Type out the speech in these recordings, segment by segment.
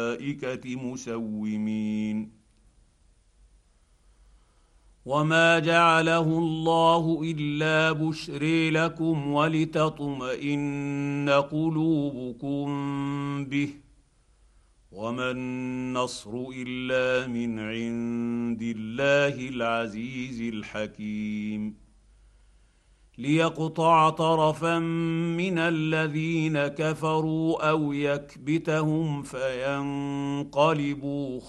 الملائكة مسومين. وما جعله الله إلا بشرى لكم ولتطمئن قلوبكم به، وما النصر إلا من عند الله العزيز الحكيم. ليقطع طرفا من الذين كفروا أو يكبتهم فينقلبوا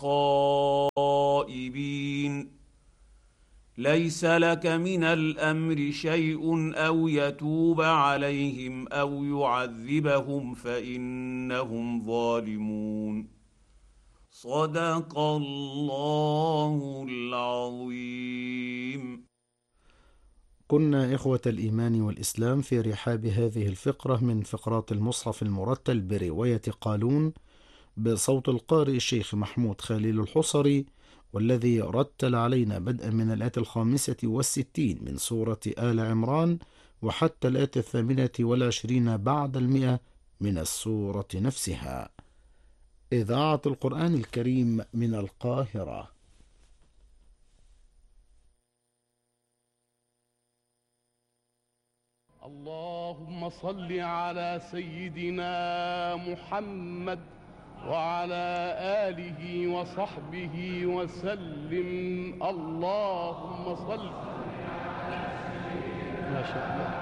خائبين. ليس لك من الأمر شيء أو يتوب عليهم أو يعذبهم فإنهم ظالمون. صدق الله العظيم. كنا إخوة الإيمان والإسلام في رحاب هذه الفقرة من فقرات المصحف المرتل برواية قالون، بصوت القارئ الشيخ محمود خليل الحصري، والذي رتل علينا بدءا من الآية 65 من سورة آل عمران وحتى الآية 28 بعد 100 من السورة نفسها. إذاعة القرآن الكريم من القاهرة. اللهم صل على سيدنا محمد وعلى آله وصحبه وسلم. اللهم صل. ما شاء الله.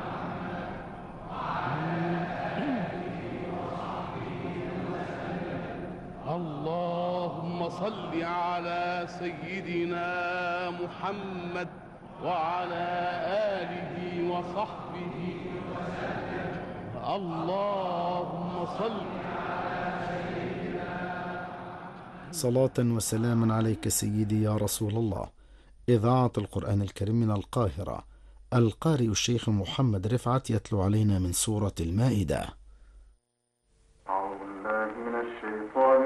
اللهم صل على سيدنا محمد وعلى آله وصحبه وسلم. اللهم صل. صلاة وسلاما عليك سيدي يا رسول الله. إذاعة القرآن الكريم من القاهرة. القارئ الشيخ محمد رفعت يتلو علينا من سورة المائدة. أعوذ بالله من الشيطان